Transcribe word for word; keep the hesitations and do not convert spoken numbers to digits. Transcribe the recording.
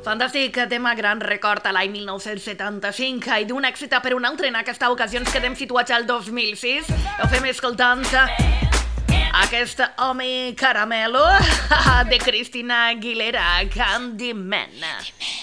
Fantàstic tema, gran record a l'any mil nou-cents setanta-cinc i d'un èxit per un altre. En aquesta ocasió ens quedem situats al dos mil sis. Ho fem escoltant aquest home caramelo de Christina Aguilera, Candyman.